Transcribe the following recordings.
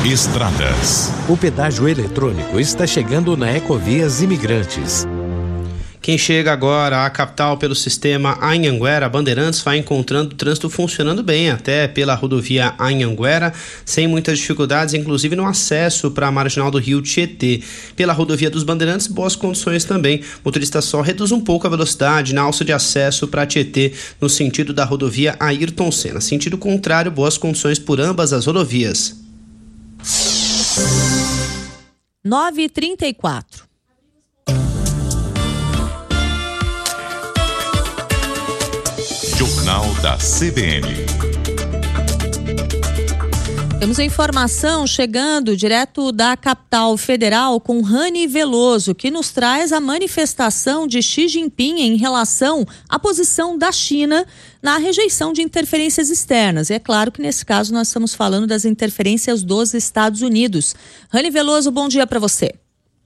Estradas. O pedágio eletrônico está chegando na Ecovias Imigrantes. Quem chega agora à capital pelo sistema Anhanguera Bandeirantes vai encontrando o trânsito funcionando bem, até pela rodovia Anhanguera, sem muitas dificuldades, inclusive no acesso para a marginal do Rio Tietê. Pela rodovia dos Bandeirantes, boas condições também. O motorista só reduz um pouco a velocidade na alça de acesso para Tietê, no sentido da rodovia Ayrton Senna. Sentido contrário, boas condições por ambas as rodovias. 9h34. Jornal da CBN. Temos a informação chegando direto da capital federal com Rani Veloso, que nos traz a manifestação de Xi Jinping em relação à posição da China na rejeição de interferências externas. E é claro que nesse caso nós estamos falando das interferências dos Estados Unidos. Rani Veloso, bom dia para você.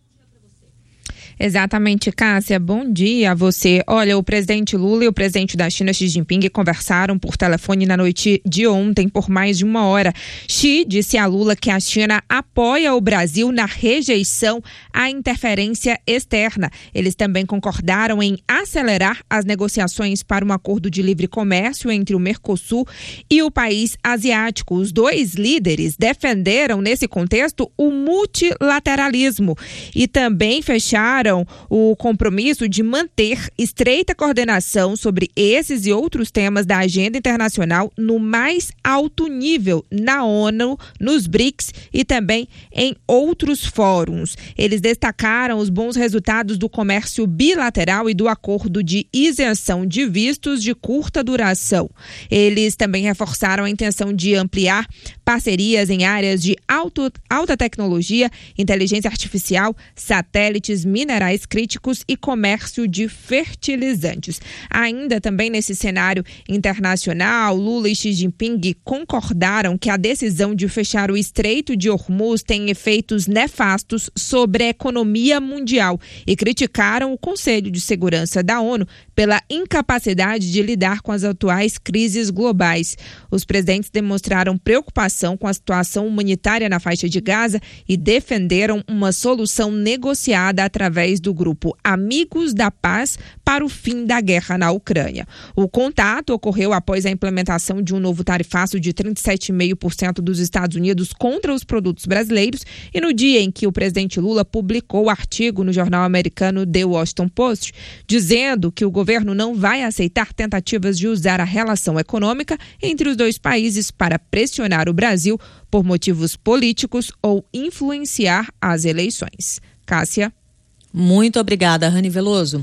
Exatamente, Cássia. Bom dia a você. Olha, o presidente Lula e o presidente da China, Xi Jinping, conversaram por telefone na noite de ontem por mais de 1 hora. Xi disse a Lula que a China apoia o Brasil na rejeição à interferência externa. Eles também concordaram em acelerar as negociações para um acordo de livre comércio entre o Mercosul e o país asiático. Os dois líderes defenderam, nesse contexto, o multilateralismo e também fecharam o compromisso de manter estreita coordenação sobre esses e outros temas da agenda internacional no mais alto nível, na ONU, nos BRICS e também em outros fóruns. Eles destacaram os bons resultados do comércio bilateral e do acordo de isenção de vistos de curta duração. Eles também reforçaram a intenção de ampliar parcerias em áreas de alta tecnologia, inteligência artificial, satélites, minerais críticos e comércio de fertilizantes. Ainda também nesse cenário internacional, Lula e Xi Jinping concordaram que a decisão de fechar o Estreito de Hormuz tem efeitos nefastos sobre a economia mundial e criticaram o Conselho de Segurança da ONU pela incapacidade de lidar com as atuais crises globais. Os presidentes demonstraram preocupação com a situação humanitária na faixa de Gaza e defenderam uma solução negociada através do grupo Amigos da Paz para o fim da guerra na Ucrânia. O contato ocorreu após a implementação de um novo tarifaço de 37,5% dos Estados Unidos contra os produtos brasileiros e no dia em que o presidente Lula publicou o artigo no jornal americano The Washington Post, dizendo que o governo não vai aceitar tentativas de usar a relação econômica entre os dois países para pressionar o Brasil por motivos políticos ou influenciar as eleições. Cássia. Muito obrigada, Rani Veloso.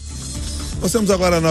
Nós temos agora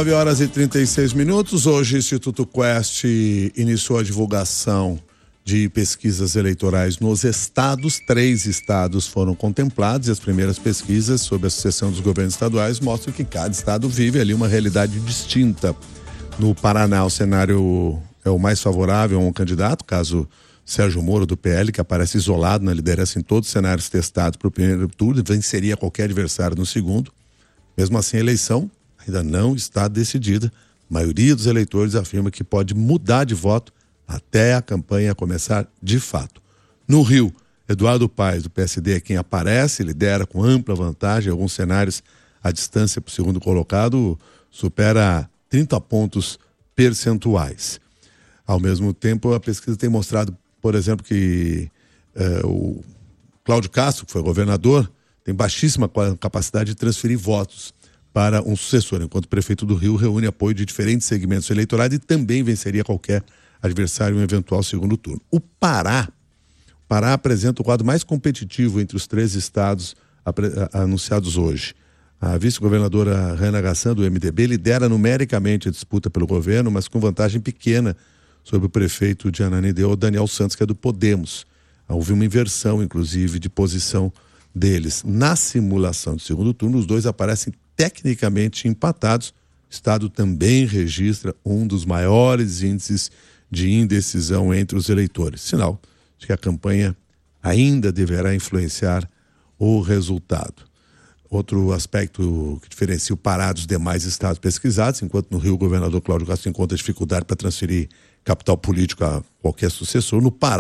9h36. Hoje o Instituto Quest iniciou a divulgação de pesquisas eleitorais nos estados. 3 estados foram contemplados e as primeiras pesquisas sobre a sucessão dos governos estaduais mostram que cada estado vive ali uma realidade distinta. No Paraná, o cenário é o mais favorável a um candidato, caso Sérgio Moro, do PL, que aparece isolado na liderança em todos os cenários testados para o primeiro turno, venceria qualquer adversário no segundo. Mesmo assim, a eleição ainda não está decidida. A maioria dos eleitores afirma que pode mudar de voto até a campanha começar de fato. No Rio, Eduardo Paes, do PSD, é quem aparece, lidera com ampla vantagem. Em alguns cenários, a distância para o segundo colocado supera 30 pontos percentuais. Ao mesmo tempo, a pesquisa tem mostrado, por exemplo, que o Cláudio Castro, que foi governador, tem baixíssima capacidade de transferir votos para um sucessor, enquanto o prefeito do Rio reúne apoio de diferentes segmentos eleitorais e também venceria qualquer adversário em um eventual segundo turno. O Pará apresenta o quadro mais competitivo entre os 3 estados anunciados hoje. A vice-governadora Rana Gassan, do MDB, lidera numericamente a disputa pelo governo, mas com vantagem pequena sobre o prefeito de Ananindeua, Daniel Santos, que é do Podemos. Houve uma inversão, inclusive, de posição deles. Na simulação de segundo turno, os dois aparecem tecnicamente empatados. O Estado também registra um dos maiores índices de indecisão entre os eleitores. Sinal de que a campanha ainda deverá influenciar o resultado. Outro aspecto que diferencia o Pará dos demais estados pesquisados, enquanto no Rio o governador Cláudio Castro encontra dificuldade para transferir capital político a qualquer sucessor, no Pará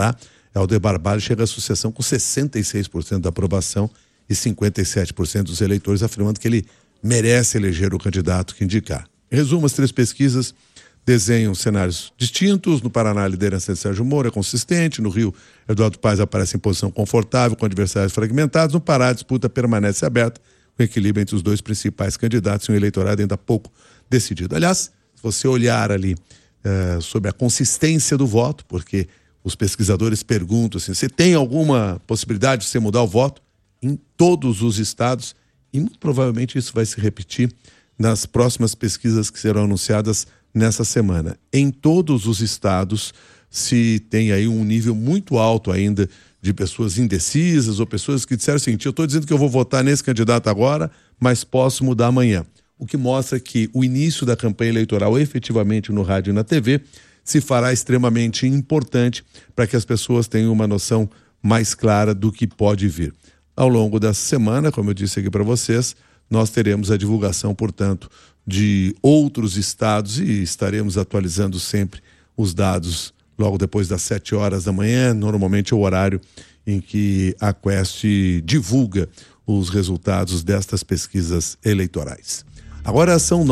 Helder Barbalho chega à sucessão com 66% da aprovação e 57% dos eleitores afirmando que ele merece eleger o candidato que indicar. Em resumo, as 3 pesquisas desenham cenários distintos. No Paraná, a liderança de Sérgio Moro é consistente. No Rio, Eduardo Paes aparece em posição confortável, com adversários fragmentados. No Pará, a disputa permanece aberta, com equilíbrio entre os 2 principais candidatos e um eleitorado ainda pouco decidido. Aliás, se você olhar ali sobre a consistência do voto, porque os pesquisadores perguntam assim, você tem alguma possibilidade de você mudar o voto? Em todos os estados, e muito provavelmente isso vai se repetir nas próximas pesquisas que serão anunciadas nessa semana. Em todos os estados se tem aí um nível muito alto ainda de pessoas indecisas ou pessoas que disseram o seguinte, eu estou dizendo que eu vou votar nesse candidato agora, mas posso mudar amanhã. O que mostra que o início da campanha eleitoral efetivamente no rádio e na TV se fará extremamente importante para que as pessoas tenham uma noção mais clara do que pode vir. Ao longo dessa semana, como eu disse aqui para vocês, nós teremos a divulgação, portanto, de outros estados e estaremos atualizando sempre os dados logo depois das 7 horas da manhã, normalmente é o horário em que a Quest divulga os resultados destas pesquisas eleitorais. Agora são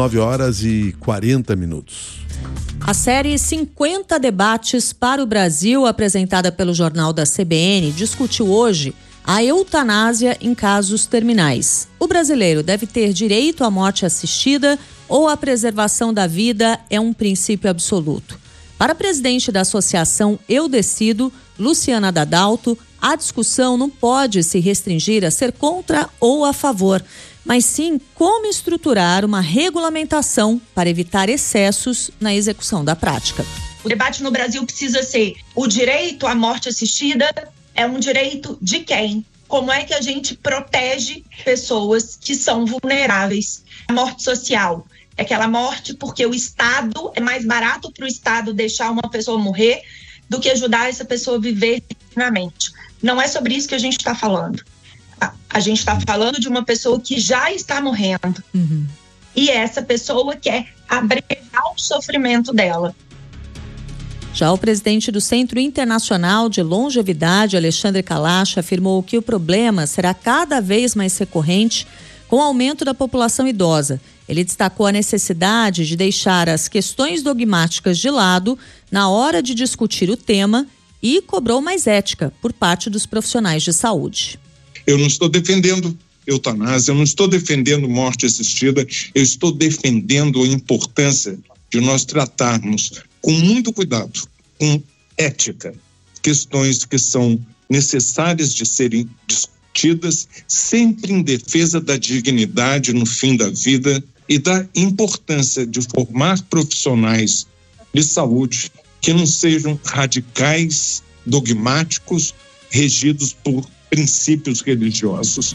9h40. A série 50 Debates para o Brasil, apresentada pelo Jornal da CBN, discutiu hoje a eutanásia em casos terminais. O brasileiro deve ter direito à morte assistida ou a preservação da vida é um princípio absoluto. Para a presidente da Associação Eu Decido, Luciana Dadalto, a discussão não pode se restringir a ser contra ou a favor, mas sim como estruturar uma regulamentação para evitar excessos na execução da prática. O debate no Brasil precisa ser: o direito à morte assistida é um direito de quem? Como é que a gente protege pessoas que são vulneráveis? A morte social é aquela morte porque o Estado, é mais barato para o Estado deixar uma pessoa morrer do que ajudar essa pessoa a viver dignamente. Não é sobre isso que a gente está falando. A gente está falando de uma pessoa que já está morrendo. E essa pessoa quer abreviar o sofrimento dela. Já o presidente do Centro Internacional de Longevidade, Alexandre Kalash, afirmou que o problema será cada vez mais recorrente com o aumento da população idosa. Ele destacou a necessidade de deixar as questões dogmáticas de lado na hora de discutir o tema e cobrou mais ética por parte dos profissionais de saúde. Eu não estou defendendo eutanásia, eu não estou defendendo morte assistida, eu estou defendendo a importância de nós tratarmos com muito cuidado, com ética, questões que são necessárias de serem discutidas, sempre em defesa da dignidade no fim da vida e da importância de formar profissionais de saúde que não sejam radicais, dogmáticos, regidos por princípios religiosos.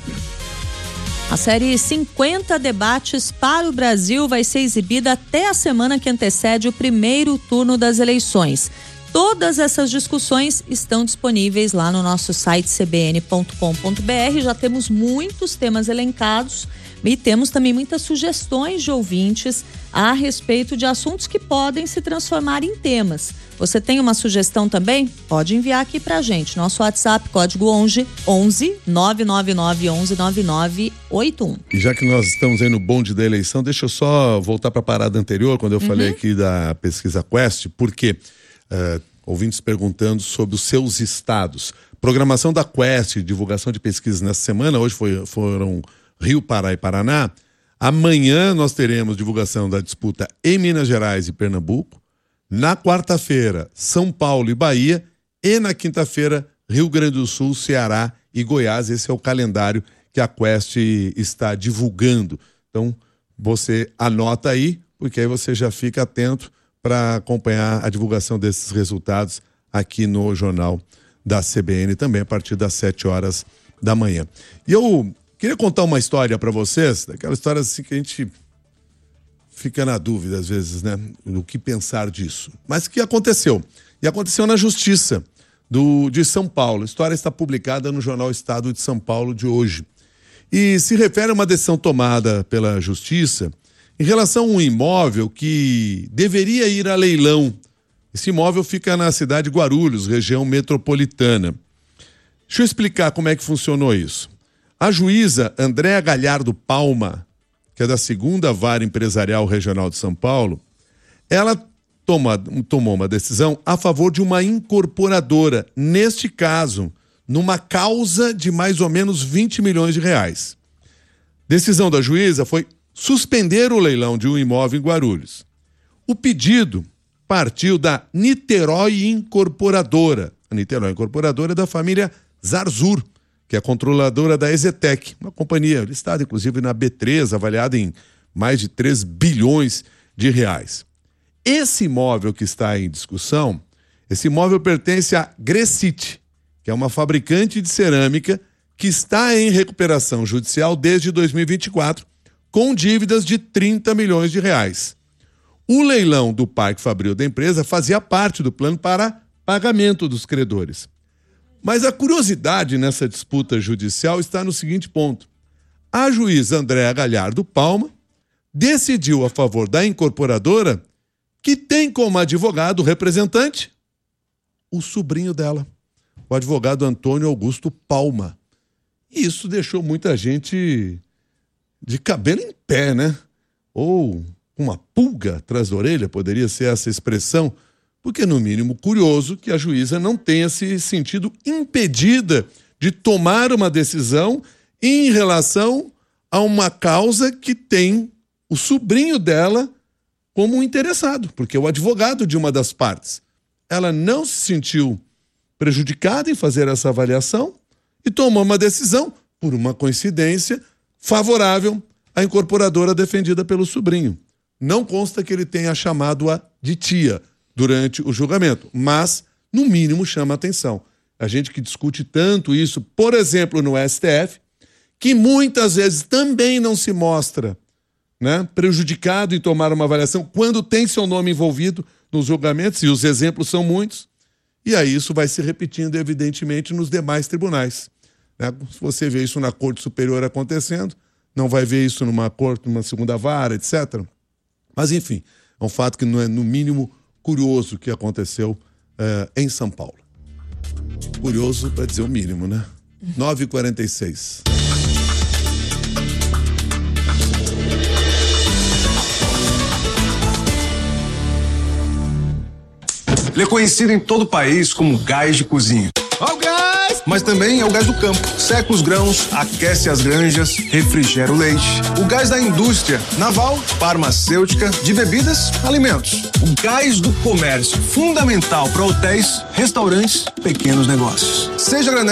A série 50 Debates para o Brasil vai ser exibida até a semana que antecede o primeiro turno das eleições. Todas essas discussões estão disponíveis lá no nosso site cbn.com.br. Já temos muitos temas elencados e temos também muitas sugestões de ouvintes a respeito de assuntos que podem se transformar em temas. Você tem uma sugestão também? Pode enviar aqui pra gente. Nosso WhatsApp, código 11 999 11 9981. E já que nós estamos aí no bonde da eleição, deixa eu só voltar para a parada anterior, quando eu falei aqui da pesquisa Quest, porque ouvintes perguntando sobre os seus estados. Programação da Quest, divulgação de pesquisas nessa semana, hoje foram Rio, Pará e Paraná. Amanhã nós teremos divulgação da disputa em Minas Gerais e Pernambuco. Na quarta-feira, São Paulo e Bahia. E na quinta-feira, Rio Grande do Sul, Ceará e Goiás. Esse é o calendário que a Quest está divulgando. Então, você anota aí, porque aí você já fica atento para acompanhar a divulgação desses resultados aqui no Jornal da CBN, também a partir das 7 horas da manhã. E eu queria contar uma história para vocês, daquela história assim que a gente fica na dúvida às vezes, né? No que pensar disso. Mas que aconteceu? E aconteceu na Justiça de São Paulo. A história está publicada no Jornal Estado de São Paulo de hoje. E se refere a uma decisão tomada pela Justiça em relação a um imóvel que deveria ir a leilão Esse imóvel fica na cidade de Guarulhos, região metropolitana. Deixa eu explicar como é que funcionou isso. A juíza Andréa Galhardo Palma, que é da 2ª Vara Empresarial Regional de São Paulo, ela tomou uma decisão a favor de uma incorporadora, neste caso, numa causa de mais ou menos 20 milhões de reais. Decisão da juíza foi suspender o leilão de um imóvel em Guarulhos. O pedido partiu da Niterói Incorporadora. A Niterói Incorporadora é da família Zarzur, que é controladora da Ezetec, uma companhia listada inclusive na B3, avaliada em mais de 3 bilhões de reais. Esse imóvel que está em discussão, esse imóvel pertence à Grecite, que é uma fabricante de cerâmica que está em recuperação judicial desde 2024, com dívidas de 30 milhões de reais. O leilão do Parque Fabril da empresa fazia parte do plano para pagamento dos credores. Mas a curiosidade nessa disputa judicial está no seguinte ponto. A juíza Andréa Galhardo Palma decidiu a favor da incorporadora, que tem como advogado representante o sobrinho dela, o advogado Antônio Augusto Palma. E isso deixou muita gente de cabelo em pé, né? Ou uma pulga atrás da orelha, poderia ser essa expressão, porque no mínimo curioso que a juíza não tenha se sentido impedida de tomar uma decisão em relação a uma causa que tem o sobrinho dela como um interessado, porque é o advogado de uma das partes. Ela não se sentiu prejudicada em fazer essa avaliação e tomou uma decisão, por uma coincidência, favorável à incorporadora defendida pelo sobrinho. Não consta que ele tenha chamado-a de tia durante o julgamento, mas, no mínimo, chama atenção. A gente que discute tanto isso, por exemplo, no STF, que muitas vezes também não se mostra, né, prejudicado em tomar uma avaliação quando tem seu nome envolvido nos julgamentos, e os exemplos são muitos, e aí isso vai se repetindo, evidentemente, nos demais tribunais. Né? Se você vê isso na Corte Superior acontecendo, não vai ver isso numa corte, numa 2ª vara, etc. Mas, enfim, é um fato que não é, no mínimo, curioso que aconteceu em São Paulo. Curioso para dizer o mínimo, né? 9h46. Ele é conhecido em todo o país como gás de cozinha. Ó o gás! Mas também é o gás do campo. Seca os grãos, aquece as granjas, refrigera o leite. O gás da indústria naval, farmacêutica, de bebidas, alimentos. O gás do comércio, fundamental para hotéis, restaurantes, pequenos negócios. Seja granel